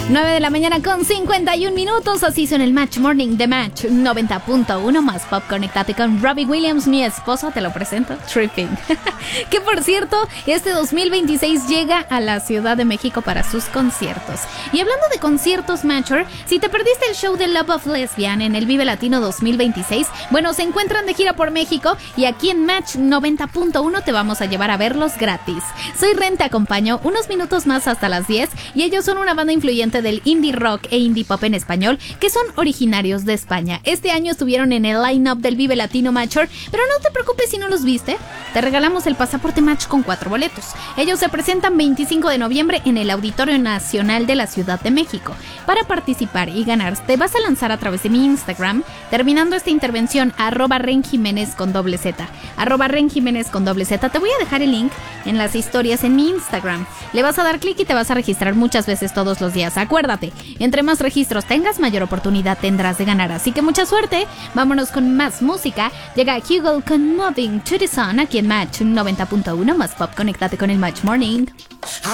9 de la mañana con 51 minutos, así son el Match Morning de Match 90.1 más pop. Conectate con Robbie Williams, mi esposo, te lo presento, Tripping. Que por cierto, este 2026 llega a la Ciudad de México para sus conciertos. Y hablando de conciertos, Matcher, si te perdiste el show de Love of Lesbian en el Vive Latino 2026, bueno, se encuentran de gira por México y aquí en Match 90.1 te vamos a llevar a verlos gratis. Soy Ren, te acompaño unos minutos más hasta las 10 y ellos son una banda influyente del indie rock e indie pop en español que son originarios de España. Este año estuvieron en el line-up del Vive Latino Matcher, pero no te preocupes si no los viste, te regalamos el pasaporte Match con 4 boletos. Ellos se presentan 25 de noviembre en el Auditorio Nacional de la Ciudad de México. Para participar y ganar, te vas a lanzar a través de mi Instagram, terminando esta intervención, @renjiménez con doble Z. @renjiménez con doble Z. Te voy a dejar el link en las historias en mi Instagram. Le vas a dar clic y te vas a registrar muchas veces todos los días. Acuérdate, entre más registros tengas, mayor oportunidad tendrás de ganar. Así que mucha suerte. Vámonos con más música. Llega Hugo con Moving to the Sun aquí en Match 90.1 más pop. Conéctate con el Match Morning.